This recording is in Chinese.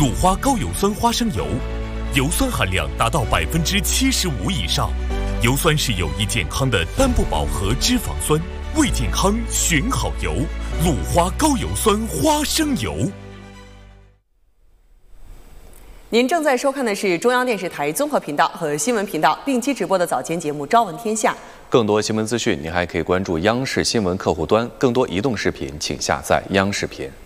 鲁花高油酸花生油，油酸含量达到75%以上。油酸是有益健康的单不饱和脂肪酸，为健康选好油。鲁花高油酸花生油。 您正在收看的是中央电视台综合频道和新闻频道定期直播的早间节目《朝闻天下》。 更多新闻资讯，您还可以关注央视新闻客户端。更多移动视频，请下载央视频。